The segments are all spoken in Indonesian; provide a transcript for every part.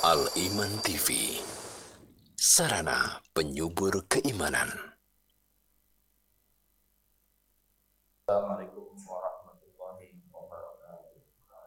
Al-Iman TV, sarana penyubur keimanan. Assalamualaikum warahmatullahi wabarakatuh.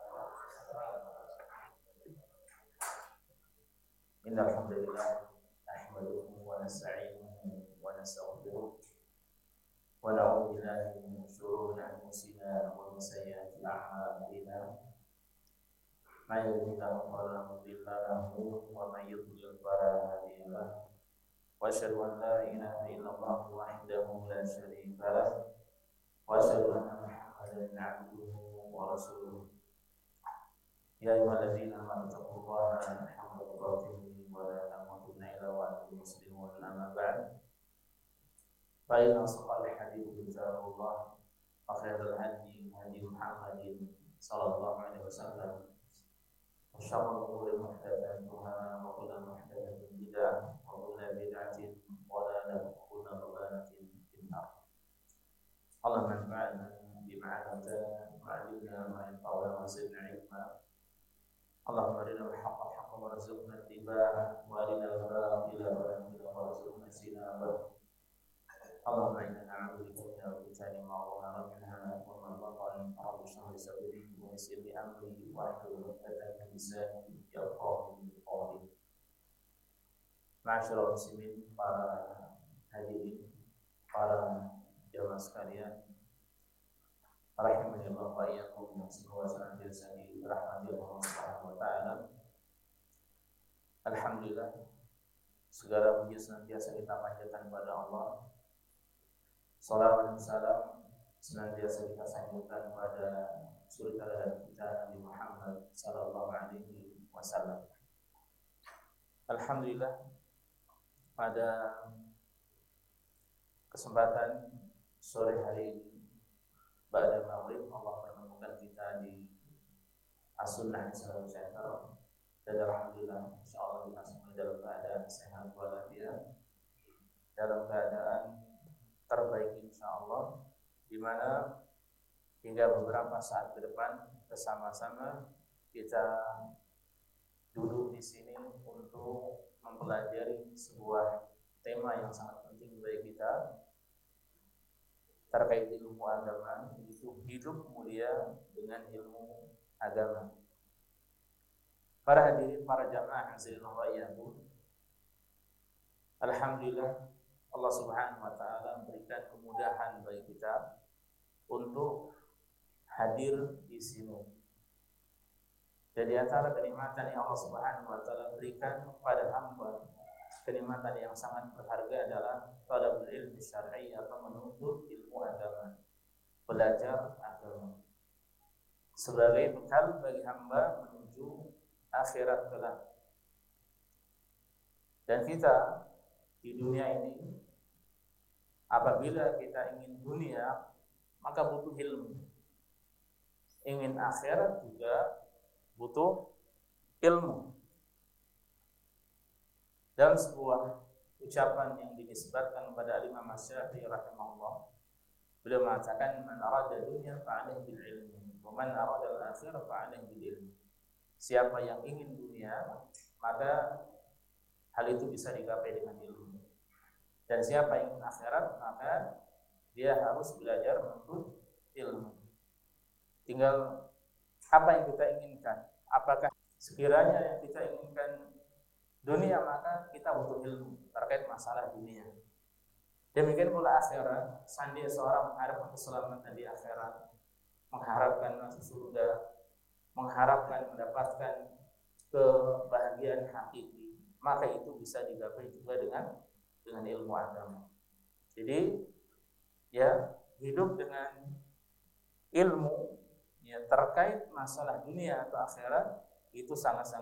Innal hamdalillah nahmaduhu wa nasta'inuhu wa nastaghfiruh wa na'udzu billahi min shururi anfusina wa min sayyiati a'malina. May yahdihillahu fala mudilla lahu wa may yudlil fala hadiya lahu. Wa asyhadu an la ilaha illallah wahdahu la syarika lahu wa asyhadu anna Muhammadan 'abduhu wa rasuluh. Ya ayyuhalladzina amanu taqullaha haqqa tuqatih wa la tamutunna illa wa antum muslimun. Amma ba'd. Fa inna asdaqal hadithi kitabullah wa khairal hadi hadi Muhammadin sallallahu alaihi wasallam. Wa syarrul umuri muhdatsatuha wa kullu muhdatsatin bid'ah wa kullu bid'atin dhalalah wa kullu dhalalatin finnar. Allahumma anfa'na bima 'allamtana wa 'allimna ma yanfa'una wa zidna 'ilma. Allahumma arina al-haqqa haqqan warzuqna ittiba'ah wa arina al-batila batilan warzuqna ijtinabah. Allahumma inna na'udzubika min al-fitani ma dhahara minha wa ma batan. Rabbi shrah li sadri wa yassir li amri wa hlul 'uqdatam min lisani yafqahu qawli. Ma'asyiral muslimin, para hadirin, para jamaah sekalian, rahimanillah wa iyyakum, semoga senantiasa dirahmati Allah Subhanahu wa taala. Alhamdulillah, segala puji senantiasa kita panjatkan kepada Allah. Salawat dan salam senantiasa kita sanjungkan pada suri teladan kita Nabi Muhammad sallallahu alaihi wasallam. Alhamdulillah, pada kesempatan sore hari ini ba'da maghrib Allah menemukan kita di As-Sunnah Islamic Center, dan alhamdulillah insyaallah kita semua dalam keadaan sehat walafiat, dalam keadaan terbaik insyaallah, di mana hingga beberapa saat ke depan bersama-sama kita duduk di sini untuk mempelajari sebuah tema yang sangat penting bagi kita terkait ilmu agama, yaitu hidup mulia dengan ilmu agama. Para hadirin, para jamaah hadirin rayyatun, alhamdulillah Allah Subhanahu wa taala memberikan kemudahan bagi kita untuk hadir di sini. Jadi antara kenikmatan yang Allah Subhanahu wa taala berikan kepada hamba, kenikmatan yang sangat berharga adalah talabul ilmi syar'i, atau menuntut ilmu agama, belajar agama sebagai bekal bagi hamba menuju akhirat kelak. Dan kita di dunia ini, apabila kita ingin dunia maka butuh ilmu, ingin akhirat juga butuh ilmu. Dalam sebuah ucapan yang dinisbatkan kepada Imam Asy-Syafi'i rahimahullah, beliau mengatakan, man arada dunya fa'alaihi bil ilmi wa man arada al-akhirah fa'alaihi bil ilmi. Siapa yang ingin dunia, maka hal itu bisa digapai dengan ilmu. Dan siapa yang ingin akhirat, maka dia harus belajar menuntut ilmu. Tinggal apa yang kita inginkan. Apakah sekiranya yang kita inginkan dunia, maka kita butuh ilmu terkait masalah dunia. Demikian pula akhirat. Seandainya seorang mengharapkan keselamatan di akhirat, mengharapkan masuk surga, mengharapkan mendapatkan kebahagiaan hakiki, maka itu bisa digapai juga dengan ilmu agama. Jadi ya, hidup dengan ilmu ya terkait masalah dunia atau akhirat itu sangat-sangat